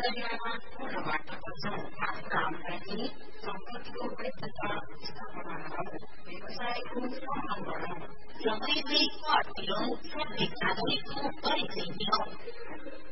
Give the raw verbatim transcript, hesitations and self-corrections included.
गरिएमा पूर्णबाट कामका लागि सम्पत्तिको वृद्धता स्थापनाहरू व्यवसायको सम्बन्ध सबैले कर दियौँ श्रमिक नागरिकको परिचय दियौँ